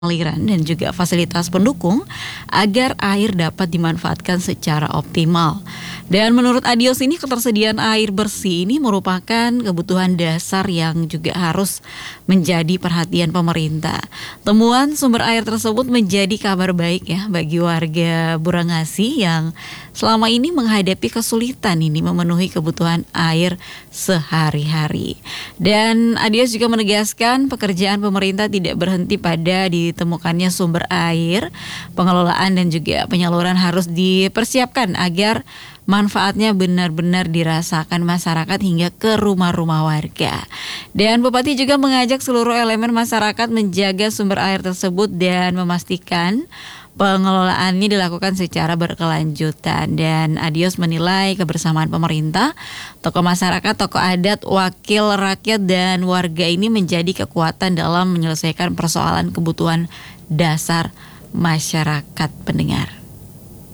aliran dan juga fasilitas pendukung agar air dapat dimanfaatkan secara optimal. Dan menurut Adios ini ketersediaan air bersih ini merupakan kebutuhan dasar yang juga harus menjadi perhatian pemerintah. Temuan sumber air tersebut menjadi kabar baik ya bagi warga Burangasih yang selama ini menghadapi kesulitan ini memenuhi kebutuhan air sehari-hari. Dan Adios juga menegaskan pekerjaan pemerintah tidak berhenti pada ditemukannya sumber air, pengelolaan dan juga penyaluran harus dipersiapkan agar manfaatnya benar-benar dirasakan masyarakat hingga ke rumah-rumah warga. Dan Bupati juga mengajak seluruh elemen masyarakat menjaga sumber air tersebut dan memastikan pengelolaannya dilakukan secara berkelanjutan. Dan Adios menilai kebersamaan pemerintah, tokoh masyarakat, tokoh adat, wakil rakyat dan warga ini menjadi kekuatan dalam menyelesaikan persoalan kebutuhan dasar masyarakat pendengar.